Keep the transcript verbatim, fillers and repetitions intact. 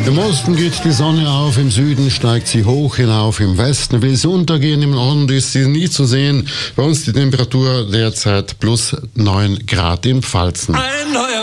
Im Osten geht die Sonne auf, im Süden steigt sie hoch hinauf, im Westen will sie untergehen, im Norden ist sie nie zu sehen. Bei uns die Temperatur derzeit plus neun Grad im Pfalzen. Ein neuer